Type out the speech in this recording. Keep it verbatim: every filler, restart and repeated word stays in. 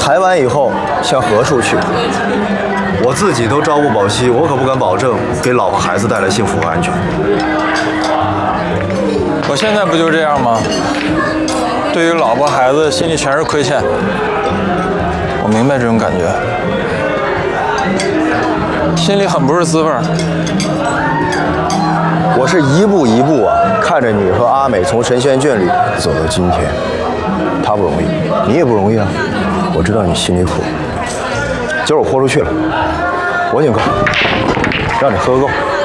抬完以后向何处去？我自己都朝不保夕，我可不敢保证给老婆孩子带来幸福和安全。 我现在不就这样吗？对于老婆孩子，心里全是亏欠。我明白这种感觉，心里很不是滋味。 我是一步一步啊，看着你和阿美从神仙眷侣走到今天，她不容易，你也不容易啊。我知道你心里苦。今儿我豁出去了，我请客，让你喝个够。